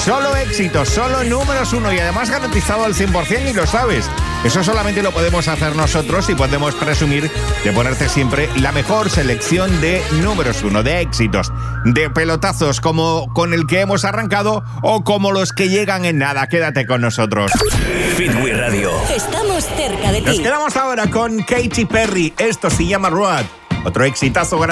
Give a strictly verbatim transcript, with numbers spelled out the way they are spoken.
Solo éxitos, solo números uno y además garantizado al cien por ciento y lo sabes. Eso solamente lo podemos hacer nosotros y podemos presumir de ponerte siempre la mejor selección de números uno, de éxitos, de pelotazos como con el que hemos arrancado o como los que llegan en nada. Quédate con nosotros. Fitwi Radio. Estamos cerca de ti. Nos quedamos ahora con Katy Perry. Esto se llama Road. Otro exitazo.